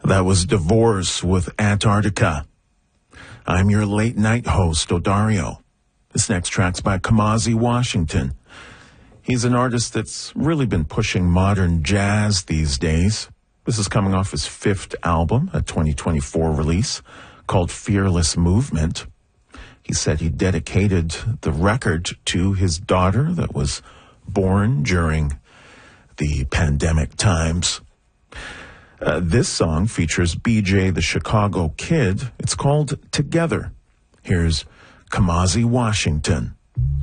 That was Divorce with Antarctica. I'm your late night host, Odario. This next track's by Kamasi Washington. He's an artist that's really been pushing modern jazz these days. This is coming off his fifth album, a 2024 release called Fearless Movement. He said he dedicated the record to his daughter that was born during the pandemic times. This song features BJ the Chicago Kid. It's called Together. Here's Kamasi Washington.